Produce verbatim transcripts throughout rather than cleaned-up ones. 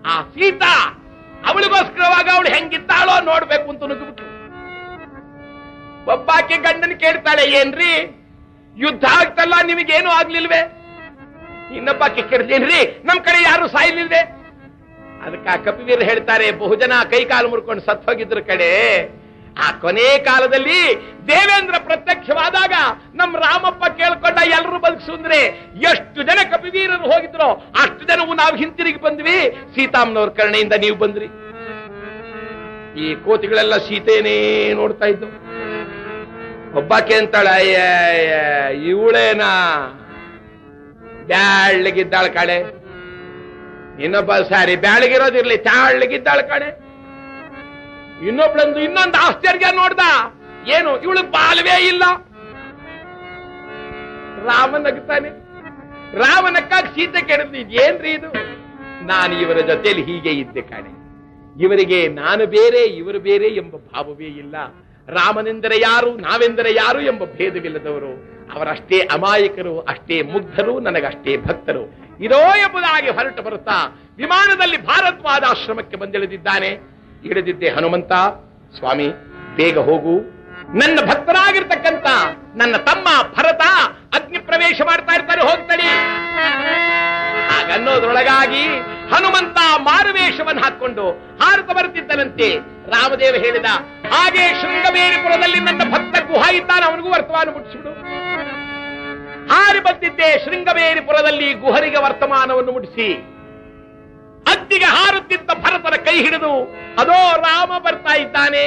ಆ ಸೀತಾ ಅವಳಿಗೋಸ್ಕರವಾಗ ಅವಳು ಹೆಂಗಿದ್ದಾಳೋ ನೋಡ್ಬೇಕು ಅಂತ ನುಗ್ಗಿಬಿಟ್ರು. ಒಬ್ಬಾಕೆ ಗಂಡನ್ ಕೇಳ್ತಾಳೆ, ಏನ್ರಿ ಯುದ್ಧ ಆಗ್ತಲ್ಲ, ನಿಮಗೇನು ಆಗ್ಲಿಲ್ವೇ? ಇನ್ನೊಬ್ಬಾಕೆ ಕೇಳ್ತೇನ್ರಿ, ನಮ್ ಕಡೆ ಯಾರು ಸಾಯ್ಲಿಲ್ವೇ? ಅದಕ್ಕೆ ಆ ಕಪಿವೀರ್ ಹೇಳ್ತಾರೆ, ಬಹುಜನ ಕೈ ಕಾಲು ಮುರ್ಕೊಂಡು ಸತ್ ಹೋಗಿದ್ರ ಕಡೆ ಆ ಕೊನೆ ಕಾಲದಲ್ಲಿ ದೇವೇಂದ್ರ ಪ್ರತ್ಯಕ್ಷವಾದಾಗ ನಮ್ ರಾಮಪ್ಪ ಕೇಳ್ಕೊಂಡ ಎಲ್ಲರೂ ಬದುಕಿಸುಂದ್ರೆ ಎಷ್ಟು ಜನ ಕಪಿವೀರರು ಹೋಗಿದ್ರು ಅಷ್ಟು ಜನವು ನಾವು ಹಿಂತಿರುಗಿ ಬಂದ್ವಿ, ಸೀತಾಮ್ನವ್ರ ಕರುಣೆಯಿಂದ ನೀವು ಬಂದ್ರಿ. ಈ ಕೋತಿಗಳೆಲ್ಲ ಸೀತೆನೇ ನೋಡ್ತಾ ಇದ್ದು. ಒಬ್ಬಾಕೆ ಅಂತಾಳ, ಇವಳೇನಾ ಬ್ಯಾಳ್ಗಿದ್ದಾಳ ಕಡೆ. ಇನ್ನೊಬ್ಬ ಸಾರಿ ಬ್ಯಾಳಗಿರೋದಿರ್ಲಿ, ತಾಳ್ಗಿದ್ದಾಳ ಕಡೆ. ಇನ್ನೊಬ್ಳಂದು ಇನ್ನೊಂದು ಆಶ್ಚರ್ಯ ನೋಡ್ದ, ಏನು ಇವಳು ಬಾಲ್ವೇ ಇಲ್ಲ. ರಾಮನಗ್ತಾನೆ. ರಾಮನಕ್ಕಾಗಿ ಸೀತೆ ಕೆಡದ್ನಿ, ಏನ್ರಿ ಇದು? ನಾನು ಇವರ ಜೊತೆಯಲ್ಲಿ ಹೀಗೆ ಇದ್ದೆ ಕಾಣೆ. ಇವರಿಗೆ ನಾನು ಬೇರೆ ಇವರು ಬೇರೆ ಎಂಬ ಭಾವವೇ ಇಲ್ಲ. ರಾಮನೆಂದರೆ ಯಾರು, ನಾವೆಂದರೆ ಯಾರು ಎಂಬ ಭೇದವಿಲ್ಲದವರು. ಅವರಷ್ಟೇ ಅಮಾಯಕರು, ಅಷ್ಟೇ ಮುಗ್ಧರು, ನನಗಷ್ಟೇ ಭಕ್ತರು. ಇದೋ ಎಂಬುದಾಗಿ ಹೊರಟು ಬರುತ್ತಾ ವಿಮಾನದಲ್ಲಿ ಭಾರದ್ವಾಜ ಆಶ್ರಮಕ್ಕೆ ಬಂದಿಳಿದಿದ್ದಾನೆ. ಇಳಿದಿದ್ದೆ ಹನುಮಂತ, ಸ್ವಾಮಿ ಬೇಗ ಹೋಗು, ನನ್ನ ಭಕ್ತರಾಗಿರ್ತಕ್ಕಂಥ ನನ್ನ ತಮ್ಮ ಭರತ ಅಗ್ನಿ ಪ್ರವೇಶ ಮಾಡ್ತಾ ಇರ್ತಾರೆ, ಹೋಗ್ತಾನೆ. ಹಾಗನ್ನೋದ್ರೊಳಗಾಗಿ ಹನುಮಂತ ಮಾರುವೇಷವನ್ನು ಹಾಕೊಂಡು ಹಾರುತ್ತ ಬರುತ್ತಿದ್ದನಂತೆ. ರಾಮದೇವ ಹೇಳಿದ, ಹಾಗೆ ಶೃಂಗಬೇರಿಪುರದಲ್ಲಿ ನನ್ನ ಭಕ್ತ ಗುಹ ಇದ್ದಾನೆ, ಅವನಿಗೂ ವರ್ತಮಾನ ಮುಟ್ಟಿಸಿಬಿಡು. ಹಾರಿ ಬಂದಿದ್ದೆ ಶೃಂಗಬೇರಿಪುರದಲ್ಲಿ ಗುಹರಿಗೆ ವರ್ತಮಾನವನ್ನು ಮುಟ್ಟಿಸಿ ಅಗ್ನಿಗೆ ಹಾರುತ್ತಿದ್ದ ಭರತನ ಕೈ ಹಿಡಿದು, ಅದೋ ರಾಮ ಬರ್ತಾ ಇದ್ದಾನೆ.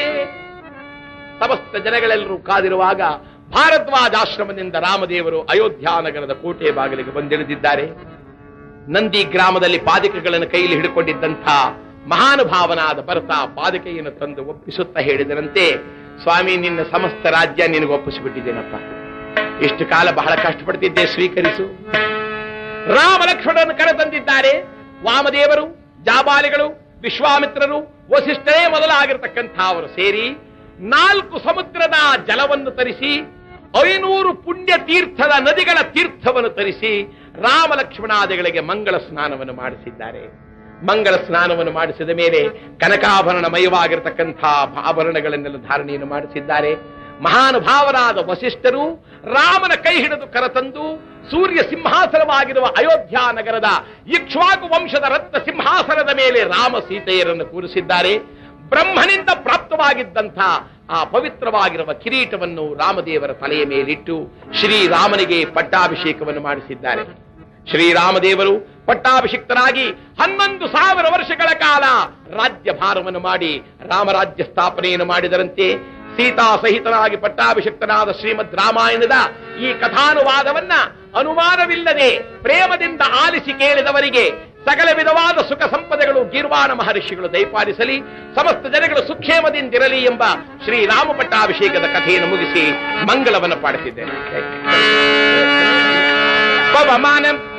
ಸಮಸ್ತ ಜನಗಳೆಲ್ಲರೂ ಕಾದಿರುವಾಗ ಭಾರದ್ವಾಜಾಶ್ರಮದಿಂದ ರಾಮದೇವರು ಅಯೋಧ್ಯ ನಗರದ ಕೋಟೆ ಬಾಗಿಲಿಗೆ ಬಂದಿಳಿದಿದ್ದಾರೆ. ನಂದಿ ಗ್ರಾಮದಲ್ಲಿ ಪಾದಕೆಗಳನ್ನು ಕೈಯಲ್ಲಿ ಹಿಡಿಕೊಂಡಿದ್ದಂಥ ಮಹಾನುಭಾವನಾದ ಭರತ ಪಾದಕೆಯನ್ನು ತಂದು ಒಪ್ಪಿಸುತ್ತಾ ಹೇಳಿದರಂತೆ, ಸ್ವಾಮಿ ನಿನ್ನ ಸಮಸ್ತ ರಾಜ್ಯ ನಿನಗೆ ಒಪ್ಪಿಸಿಬಿಟ್ಟಿದ್ದೇನಪ್ಪ, ಇಷ್ಟು ಕಾಲ ಬಹಳ ಕಷ್ಟಪಡ್ತಿದ್ದೆ, ಸ್ವೀಕರಿಸು. ರಾಮ ಲಕ್ಷ್ಮಣರನ್ನು ಕರೆತಂದಿದ್ದಾರೆ. ವಾಮದೇವರು, ಜಾಬಾಲಿಗಳು, ವಿಶ್ವಾಮಿತ್ರರು, ವಸಿಷ್ಠರೇ ಮೊದಲಾಗಿರ್ತಕ್ಕಂಥ ಅವರು ಸೇರಿ ನಾಲ್ಕು ಸಮುದ್ರದ ಜಲವನ್ನು ತರಿಸಿ ಐನೂರು ಪುಣ್ಯ ತೀರ್ಥದ ನದಿಗಳ ತೀರ್ಥವನ್ನು ತರಿಸಿ ರಾಮ ಲಕ್ಷ್ಮಣಾದಿಗಳಿಗೆ ಮಂಗಳ ಸ್ನಾನವನ್ನು ಮಾಡಿಸಿದ್ದಾರೆ. ಮಂಗಳ ಸ್ನಾನವನ್ನು ಮಾಡಿಸಿದ ಮೇಲೆ ಕನಕಾಭರಣಮಯವಾಗಿರತಕ್ಕಂಥ ಆಭರಣಗಳನ್ನೆಲ್ಲ ಧಾರಣೆಯನ್ನು ಮಾಡಿಸಿದ್ದಾರೆ. ಮಹಾನುಭಾವರಾದ ವಸಿಷ್ಠರು ರಾಮನ ಕೈ ಹಿಡಿದು ಕರೆತಂದು ಸೂರ್ಯ ಸಿಂಹಾಸನವಾಗಿರುವ ಅಯೋಧ್ಯ ನಗರದ ಇಕ್ಷ್ವಾಕು ವಂಶದ ರತ್ನ ಸಿಂಹಾಸನದ ಮೇಲೆ ರಾಮ ಸೀತೆಯರನ್ನು ಕೂರಿಸಿದ್ದಾರೆ. ಬ್ರಹ್ಮನಿಂದ ಪ್ರಾಪ್ತವಾಗಿದ್ದಂಥ ಆ ಪವಿತ್ರವಾಗಿರುವ ಕಿರೀಟವನ್ನು ರಾಮದೇವರ ತಲೆಯ ಮೇಲಿಟ್ಟು ಶ್ರೀರಾಮನಿಗೆ ಪಟ್ಟಾಭಿಷೇಕವನ್ನು ಮಾಡಿಸಿದ್ದಾರೆ. ಶ್ರೀರಾಮದೇವರು ಪಟ್ಟಾಭಿಷಿಕ್ತರಾಗಿ ಹನ್ನೊಂದು ಸಾವಿರ ವರ್ಷಗಳ ಕಾಲ ರಾಜ್ಯಭಾರವನ್ನು ಮಾಡಿ ರಾಮರಾಜ್ಯ ಸ್ಥಾಪನೆಯನ್ನು ಮಾಡಿದರಂತೆ. ಸೀತಾ ಸಹಿತನಾಗಿ ಪಟ್ಟಾಭಿಷಿಕ್ತನಾದ ಶ್ರೀಮದ್ ರಾಮಾಯಣದ ಈ ಕಥಾನುವಾದವನ್ನ ಅನುಮಾನವಿಲ್ಲದೆ ಪ್ರೇಮದಿಂದ ಆಲಿಸಿ ಕೇಳಿದವರಿಗೆ ಸಕಲ ವಿಧವಾದ ಸುಖ ಸಂಪದೆಗಳು ಗೀರ್ವಾಣ ಮಹರ್ಷಿಗಳು ದಯಪಾಲಿಸಲಿ, ಸಮಸ್ತ ಜನಗಳು ಸುಕ್ಷೇಮದಿಂದಿರಲಿ ಎಂಬ ಶ್ರೀರಾಮ ಪಟ್ಟಾಭಿಷೇಕದ ಕಥೆಯನ್ನು ಮುಗಿಸಿ ಮಂಗಳವನ್ನು ಪಾಡಿಸಿದ್ದೇನೆ. ಪವಮಾನ